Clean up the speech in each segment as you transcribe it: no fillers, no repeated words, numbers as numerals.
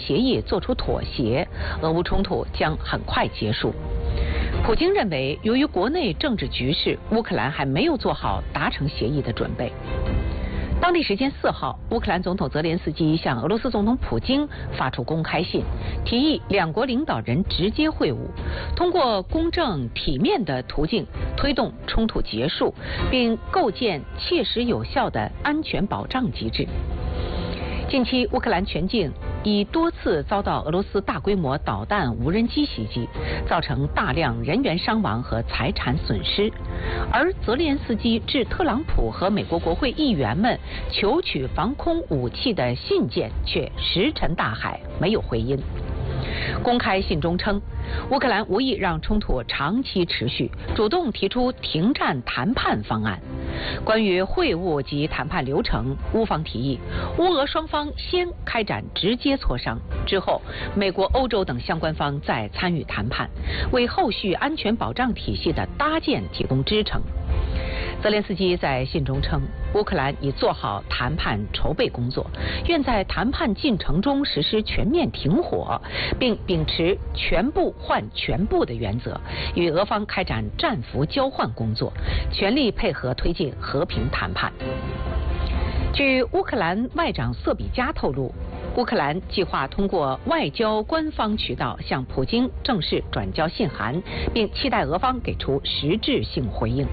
协议做出妥协，俄乌冲突将很快结束。普京认为，由于国内政治局势，乌克兰还没有做好达成协议的准备。当地时间4号，乌克兰总统泽连斯基向俄罗斯总统普京发出公开信，提议两国领导人直接会晤，通过公正体面的途径推动冲突结束，并构建切实有效的安全保障机制。近期，乌克兰全境已多次遭到俄罗斯大规模导弹、无人机袭击，造成大量人员伤亡和财产损失。而泽连斯基致特朗普和美国国会议员们求取防空武器的信件却石沉大海，没有回音。公开信中称，乌克兰无意让冲突长期持续，主动提出停战谈判方案。关于会晤及谈判流程，乌方提议乌俄双方先开展直接磋商，之后美国、欧洲等相关方再参与谈判，为后续安全保障体系的搭建提供支撑。泽连斯基在信中称，乌克兰已做好谈判筹备工作，愿在谈判进程中实施全面停火，并秉持全部换全部的原则，与俄方开展战俘交换工作，全力配合推进和平谈判。据乌克兰外长瑟比加透露，乌克兰计划通过外交官方渠道向普京正式转交信函，并期待俄方给出实质性回应。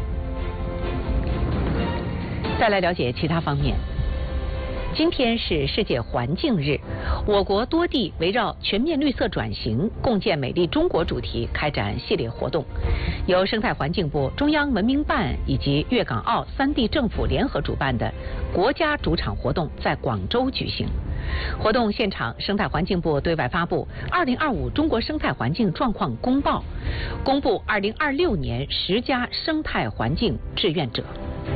再来了解其他方面。今天是世界环境日，我国多地围绕全面绿色转型、共建美丽中国主题开展系列活动，由生态环境部、中央文明办以及粤港澳3地政府联合主办的国家主场活动在广州举行。活动现场，生态环境部对外发布2025中国生态环境状况公报，公布2026年10佳生态环境志愿者。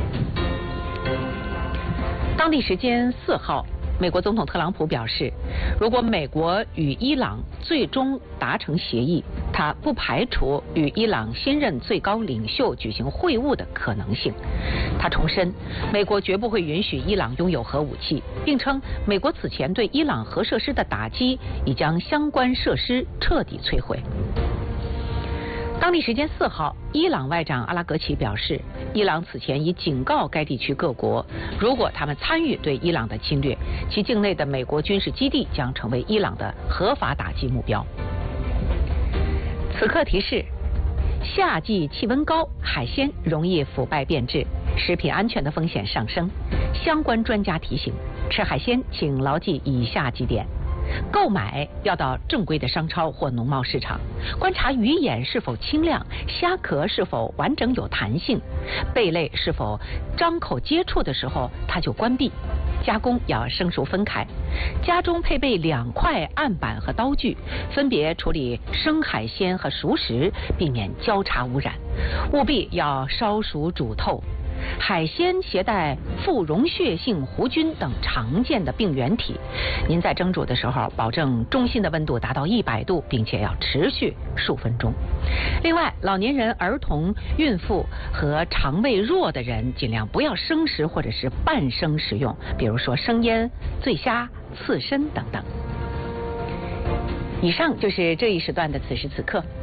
当地时间4号，美国总统特朗普表示，如果美国与伊朗最终达成协议，他不排除与伊朗新任最高领袖举行会晤的可能性。他重申，美国绝不会允许伊朗拥有核武器，并称美国此前对伊朗核设施的打击已将相关设施彻底摧毁。当地时间4号，伊朗外长阿拉格齐表示，伊朗此前已警告该地区各国，如果他们参与对伊朗的侵略，其境内的美国军事基地将成为伊朗的合法打击目标。此刻提示：夏季气温高，海鲜容易腐败变质，食品安全的风险上升。相关专家提醒，吃海鲜请牢记以下几点。购买要到正规的商超或农贸市场，观察鱼眼是否清亮，虾壳是否完整有弹性，贝类是否张口接触的时候它就关闭。加工要生熟分开，家中配备2块案板和刀具，分别处理生海鲜和熟食，避免交叉污染。务必要烧熟煮透。海鲜携带副溶血性弧菌等常见的病原体，您在蒸煮的时候，保证中心的温度达到100度，并且要持续数分钟。另外，老年人、儿童、孕妇和肠胃弱的人，尽量不要生食或者是半生食用，比如说生腌、醉虾、刺身等等。以上就是这一时段的此时此刻。